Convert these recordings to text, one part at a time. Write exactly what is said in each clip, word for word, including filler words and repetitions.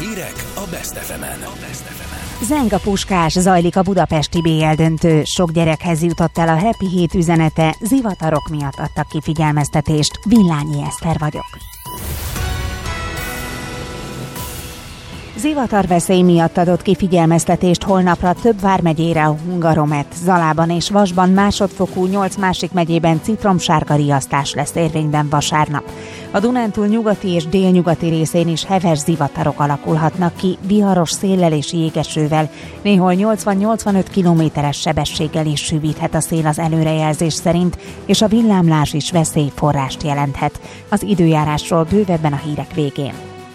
Hírek a Best ef emen. Zeng a Puskás, zajlik a budapesti bé el döntő. Sok gyerekhez jutott el a Happy Hét üzenete, zivatarok miatt adtak ki figyelmeztetést. Villányi Eszter vagyok. Zivatarveszély miatt adott ki figyelmeztetést holnapra több vármegyére a Hungaromet, Zalában és Vasban másodfokú, nyolc másik megyében citromsárga riasztás lesz érvényben vasárnap. A Dunántúl nyugati és délnyugati részén is heves zivatarok alakulhatnak ki, viharos széllel és jégesővel, néhol nyolcvan-nyolcvanöt kilométeres sebességgel is sűvíthet a szél az előrejelzés szerint, és a villámlás is veszélyforrást jelenthet. Az időjárásról bővebben a hírek végén.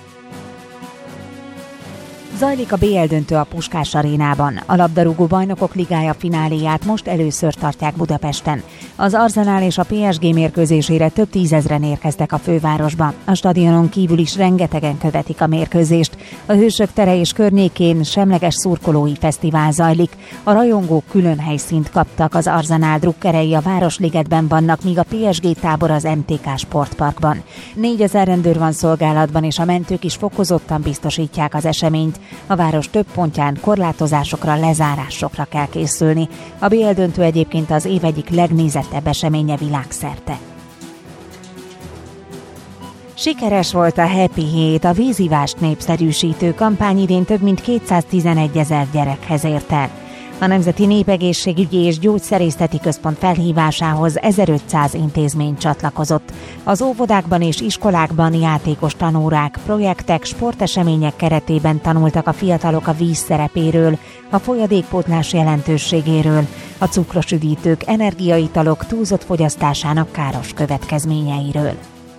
Zajlik a bé el döntő a Puskás arénában. A labdarúgó bajnokok ligája fináléját most először tartják Budapesten. Az Arsenal és a pé es gé mérkőzésére több tízezren érkeztek a fővárosba. A stadionon kívül is rengetegen követik a mérkőzést. A Hősök tere és környékén semleges szurkolói fesztivál zajlik. A rajongók külön helyszínt kaptak, az Arsenal drukkerei a Városligetben vannak, míg a pé es gé tábor az em té ká sportparkban. négyezer rendőr van szolgálatban, és a mentők is fokozottan biztosítják az eseményt. A város több pontján korlátozásokra, lezárásokra kell készülni. A bé el döntő egyébként az év egyik legnézettebb eseménye világszerte. Sikeres volt a Happy Hét, a vízivást népszerűsítő kampány idén több mint kétszáztizenegyezer gyerekhez ért el. A Nemzeti Népegészségügyi és Gyógyszerészeti Központ felhívásához ezerötszáz intézmény csatlakozott. Az óvodákban és iskolákban játékos tanórák, projektek, sportesemények keretében tanultak a fiatalok a víz szerepéről, a folyadékpótlás jelentőségéről, a cukros üdítők, energiaitalok túlzott fogyasztásának káros következményeiről.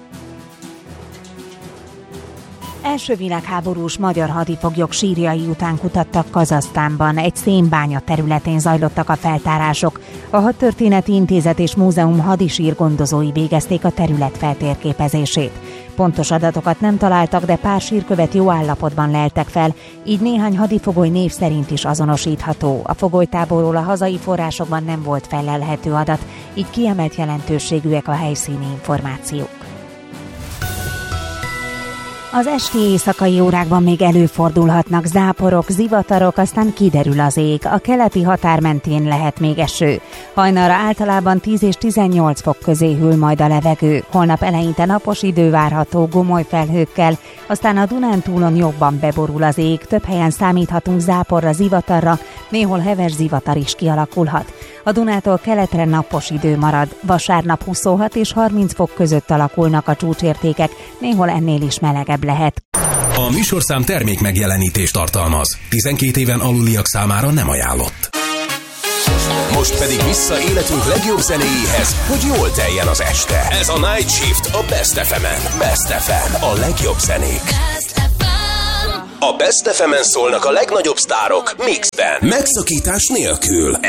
Első világháborús magyar hadifoglyok sírjai után kutattak Kazahsztánban, egy szénbánya területén zajlottak a feltárások. A Hadtörténeti Intézet és Múzeum hadisír gondozói végezték a terület feltérképezését. Pontos adatokat nem találtak, de pár sírkövet jó állapotban leltek fel, így néhány hadifogoly név szerint is azonosítható. A fogolytáborról a hazai forrásokban nem volt fellelhető adat, így kiemelt jelentőségűek a helyszíni információk. Az esti éjszakai órákban még előfordulhatnak záporok, zivatarok, aztán kiderül az ég. A keleti határ mentén lehet még eső. Hajnalra általában tíz és tizennyolc fok közé hűl majd a levegő. Holnap eleinte napos idő várható gomoly felhőkkel, aztán a Dunántúlon jobban beborul az ég. Több helyen számíthatunk záporra, zivatarra, néhol heves zivatar is kialakulhat. A Dunától keletre napos idő marad. Vasárnap huszonhat és harminc fok között alakulnak a csúcsértékek, néhol ennél is melegebb lehet. A műsorszám termék megjelenítést tartalmaz. tizenkét éven aluliak számára nem ajánlott. Most pedig vissza életünk legjobb zenéjéhez, hogy jól teljen az este. Ez a Night Shift a Best ef emen. Best ef em, a legjobb zenék. A Best ef emen szólnak a legnagyobb sztárok mixben, megszakítás nélkül.